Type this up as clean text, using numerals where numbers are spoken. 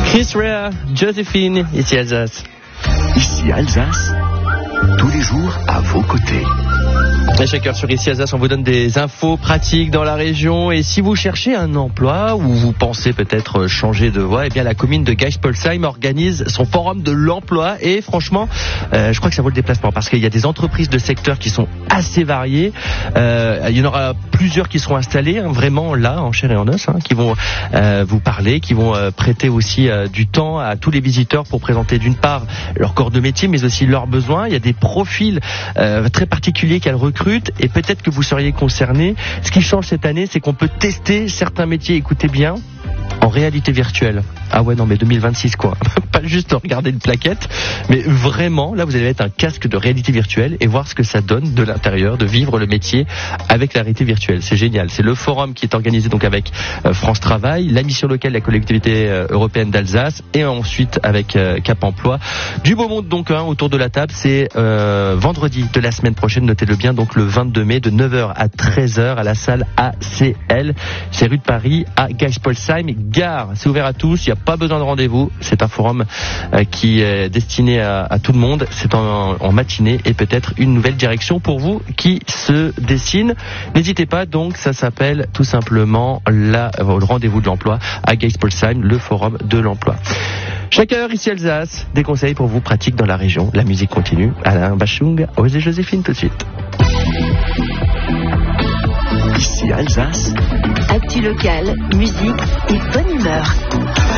Chris Rea, Joséphine, ici Alsace. Ici Alsace, tous les jours à vos côtés. À chaque heure sur Ici Alsace, on vous donne des infos pratiques dans la région. Et si vous cherchez un emploi ou vous pensez peut-être changer de voie, eh bien la commune de Geisbolsheim organise son forum de l'emploi. Et franchement, je crois que ça vaut le déplacement parce qu'il y a des entreprises de secteurs qui sont assez variées. Il y en aura plusieurs qui seront installées vraiment là, en chair et en os, qui vont vous parler, qui vont prêter aussi du temps à tous les visiteurs pour présenter d'une part leur corps de métier, mais aussi leurs besoins. Il y a des profils très particuliers qu'elles recrutent et peut-être que vous seriez concerné. Ce qui change cette année, c'est qu'on peut tester certains métiers, écoutez bien, en réalité virtuelle. Ah ouais, non, mais 2026 quoi. Pas juste regarder une plaquette, mais vraiment, là, vous allez mettre un casque de réalité virtuelle et voir ce que ça donne de l'intérieur, de vivre le métier avec la réalité virtuelle. C'est génial. C'est le forum qui est organisé donc avec France Travail, la mission locale de la collectivité européenne d'Alsace et ensuite avec Cap Emploi. Du beau monde donc autour de la table. C'est vendredi de la semaine prochaine, notez-le bien, donc le 22 mai de 9h à 13h à la salle ACL. C'est rue de Paris à Geisbolsheim, gare. C'est ouvert à tous, il n'y a pas besoin de rendez-vous. C'est un forum qui est destiné à tout le monde. C'est en matinée et peut-être une nouvelle direction pour vous qui se dessine. N'hésitez pas donc, ça s'appelle tout simplement le rendez-vous de l'emploi à Geisbolsheim, le forum de l'emploi. Chaque heure, ici Alsace, des conseils pour vous pratiques dans la région. La musique continue. Alain Bachung, Osez Joséphine tout de suite. Ici Alsace. Actu local, musique et bonne humeur.